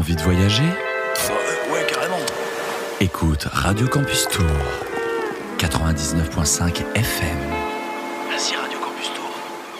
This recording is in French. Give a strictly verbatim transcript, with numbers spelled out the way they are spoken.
envie de voyager ? Ouais, ouais, carrément. Écoute Radio Campus Tour, quatre-vingt-dix-neuf virgule cinq F M.